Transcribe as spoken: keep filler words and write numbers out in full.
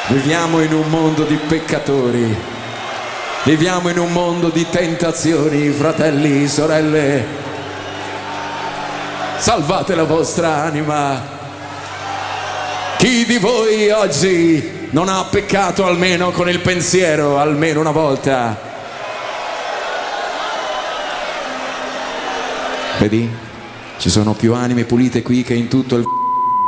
Viviamo in un mondo di peccatori, viviamo in un mondo di tentazioni, fratelli, sorelle. Salvate la vostra anima. Chi di voi oggi non ha peccato almeno con il pensiero, almeno una volta? Vedi? Ci sono più anime pulite qui che in tutto il